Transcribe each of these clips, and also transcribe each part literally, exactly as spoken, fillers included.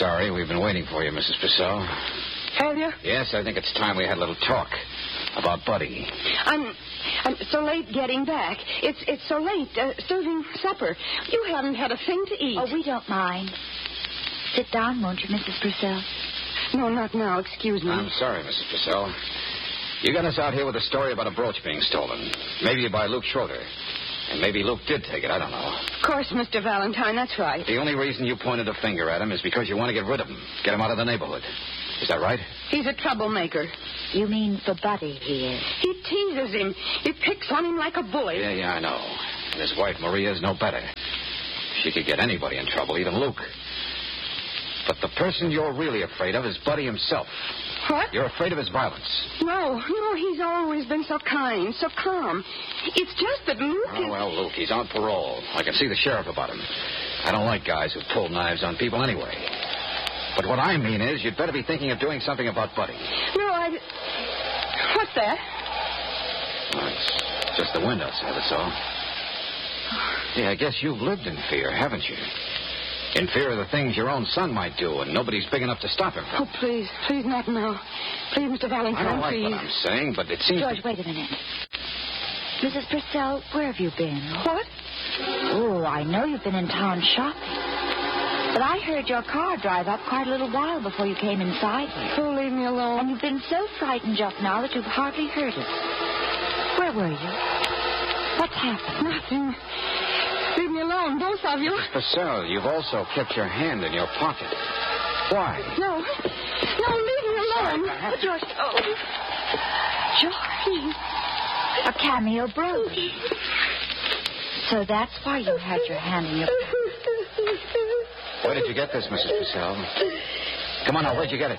sorry. We've been waiting for you, Missus Purcell. Have you? Yes, I think it's time we had a little talk about Buddy. I'm, I'm so late getting back. It's it's so late uh, serving supper. You haven't had a thing to eat. Oh, we don't mind. Sit down, won't you, Missus Purcell? No, not now. Excuse me. I'm sorry, Missus Purcell. You got us out here with a story about a brooch being stolen. Maybe by Luke Schroeder. And maybe Luke did take it. I don't know. Of course, Mister Valentine, that's right. The only reason you pointed a finger at him is because you want to get rid of him. Get him out of the neighborhood. Is that right? He's a troublemaker. You mean for Buddy, he is? He teases him. He picks on him like a bully. Yeah, yeah, I know. And his wife, Maria, is no better. She could get anybody in trouble, even Luke. But the person you're really afraid of is Buddy himself. What? You're afraid of his violence. No, no, he's always been so kind, so calm. It's just that Luke Oh, is... well, Luke, he's on parole. I can see the sheriff about him. I don't like guys who pull knives on people anyway. But what I mean is, you'd better be thinking of doing something about Buddy. No, I... What's that? Well, it's just the wind outside, that's all. Yeah, I guess you've lived in fear, haven't you? In fear of the things your own son might do, and nobody's big enough to stop him from. Oh, please, please not now. Please, Mister Valentine, I don't like please. what I'm saying, but it seems... George, wait a minute. Missus Purcell, where have you been? What? Oh, I know you've been in town shopping. But I heard your car drive up quite a little while before you came inside here. Oh, leave me alone. And you've been so frightened just now that you've hardly heard it. Where were you? What's happened? Nothing. Leave me alone, both of you. Missus Purcell, you've also kept your hand in your pocket. Why? No. No, leave me alone. Sorry, George. Oh. George. A cameo brooch. So that's why you had your hand in your pocket. Where did you get this, Missus Purcell? Come on now, where'd you get it?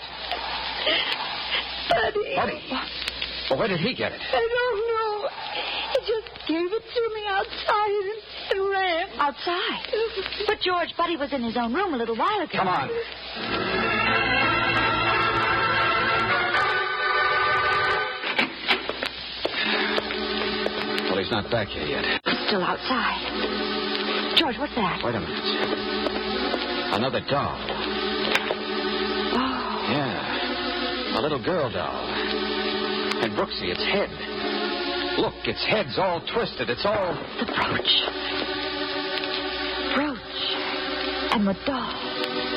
Buddy. Buddy? Well, where did he get it? I don't know. He just gave it to me outside and, and ran. Outside? But, George, Buddy was in his own room a little while ago. Come on. Well, he's not back here yet. He's still outside. George, what's that? Wait a minute. Another doll. Oh. Yeah. A little girl doll. And Brooksy, its head. Look, its head's all twisted. It's all... The brooch. Brooch. And the doll.